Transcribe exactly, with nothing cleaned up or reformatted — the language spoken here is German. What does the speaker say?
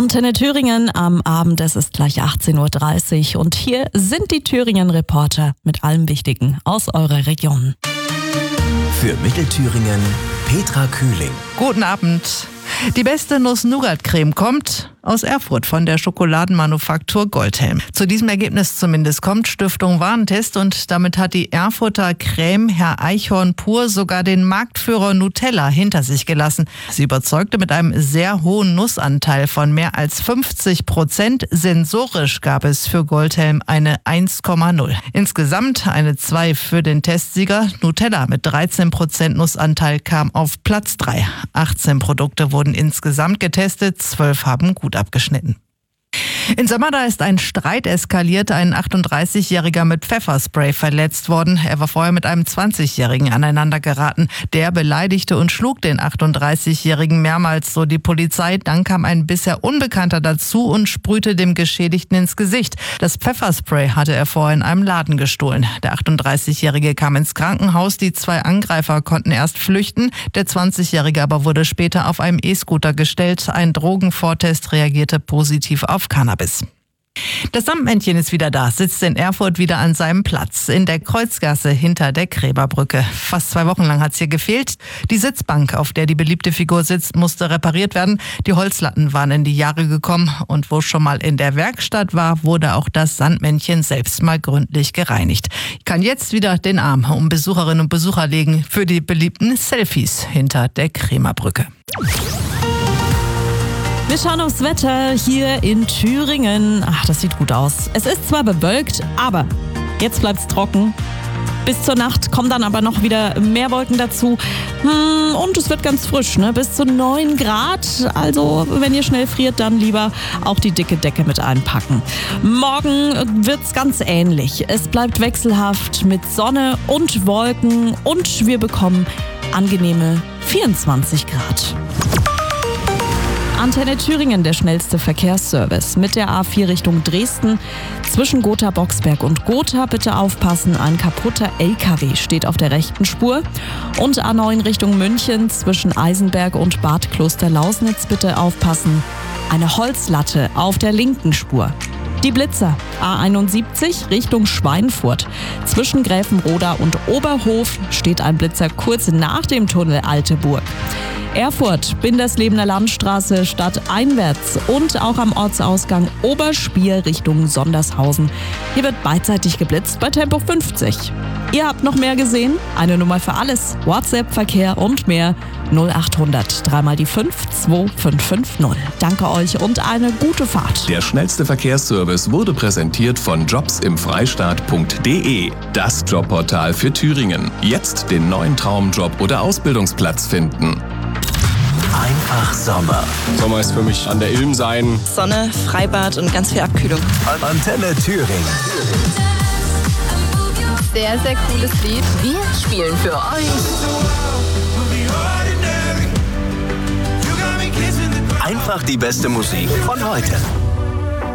Antenne Thüringen am Abend, es ist gleich achtzehn Uhr dreißig und hier sind die Thüringen-Reporter mit allem Wichtigen aus eurer Region. Für Mittelthüringen Petra Kühling. Guten Abend. Die beste Nuss-Nougat-Creme kommt aus Erfurt von der Schokoladenmanufaktur Goldhelm. Zu diesem Ergebnis zumindest kommt Stiftung Warentest und damit hat die Erfurter Creme Herr Eichhorn pur sogar den Marktführer Nutella hinter sich gelassen. Sie überzeugte mit einem sehr hohen Nussanteil von mehr als fünfzig Prozent. Sensorisch gab es für Goldhelm eine eins Komma null. Insgesamt eine zwei für den Testsieger. Nutella mit dreizehn Prozent Nussanteil kam auf Platz drei. achtzehn Produkte wurden insgesamt getestet, zwölf haben gut abgeschnitten. In Samarra ist ein Streit eskaliert. Ein achtunddreißigjähriger mit Pfefferspray verletzt worden. Er war vorher mit einem zwanzigjährigen aneinander geraten. Der beleidigte und schlug den achtunddreißigjährigen mehrmals, so die Polizei. Dann kam ein bisher Unbekannter dazu und sprühte dem Geschädigten ins Gesicht. Das Pfefferspray hatte er vorher in einem Laden gestohlen. Der achtunddreißigjährige kam ins Krankenhaus. Die zwei Angreifer konnten erst flüchten. Der zwanzigjährige aber wurde später auf einem E-Scooter gestellt. Ein Drogenvortest reagierte positiv auf Cannabis. Das Sandmännchen ist wieder da, sitzt in Erfurt wieder an seinem Platz in der Kreuzgasse hinter der Gräberbrücke. Fast zwei Wochen lang hat es hier gefehlt. Die Sitzbank, auf der die beliebte Figur sitzt, musste repariert werden. Die Holzlatten waren in die Jahre gekommen und wo schon mal in der Werkstatt war, wurde auch das Sandmännchen selbst mal gründlich gereinigt. Ich kann jetzt wieder den Arm um Besucherinnen und Besucher legen für die beliebten Selfies hinter der Krämerbrücke. Wir schauen aufs Wetter hier in Thüringen. Ach, das sieht gut aus. Es ist zwar bewölkt, aber jetzt bleibt's trocken. Bis zur Nacht kommen dann aber noch wieder mehr Wolken dazu. Und es wird ganz frisch, ne? Bis zu neun Grad. Also, wenn ihr schnell friert, dann lieber auch die dicke Decke mit einpacken. Morgen wird's ganz ähnlich. Es bleibt wechselhaft mit Sonne und Wolken und wir bekommen angenehme vierundzwanzig Grad. Antenne Thüringen, der schnellste Verkehrsservice. Mit der A vier Richtung Dresden zwischen Gotha-Boxberg und Gotha bitte aufpassen. Ein kaputter L K W steht auf der rechten Spur. Und A neun Richtung München zwischen Eisenberg und Bad Kloster-Lausnitz bitte aufpassen. Eine Holzlatte auf der linken Spur. Die Blitzer A einundsiebzig Richtung Schweinfurt. Zwischen Gräfenroda und Oberhof steht ein Blitzer kurz nach dem Tunnel Alte Burg. Erfurt, Binderslebener Landstraße stadteinwärts und auch am Ortsausgang Oberspiel Richtung Sondershausen. Hier wird beidseitig geblitzt bei Tempo fünfzig. Ihr habt noch mehr gesehen? Eine Nummer für alles. WhatsApp, Verkehr und mehr. null achthundert dreimal die fünf zwei fünf fünf null. Danke euch und eine gute Fahrt. Der schnellste Verkehrsservice wurde präsentiert von jobs im freistaat punkt de. Das Jobportal für Thüringen. Jetzt den neuen Traumjob oder Ausbildungsplatz finden. Einfach Sommer. Sommer ist für mich an der Ilm sein. Sonne, Freibad und ganz viel Abkühlung. Antenne Thüringen. Sehr, sehr cooles Lied. Wir spielen für euch Einfach die beste Musik von heute.